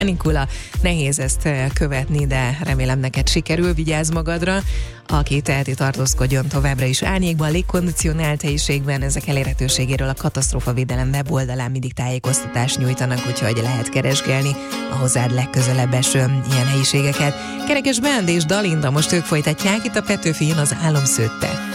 Nikula, nehéz ezt követni, de remélem neked sikerül, vigyázz magadra. Aki teheti, tartózkodjon továbbra is árnyékban, légkondicionált helyiségben, ezek elérhetőségéről a katasztrófavédelem weboldalán mindig tájékoztatást nyújtanak, úgyhogy lehet keresgélni a hozzád legközelebb eső ilyen helyiségeket. Kerekes Band és Dalinda, most ők folytatják, itt a Petőfi jön az álomszőtte.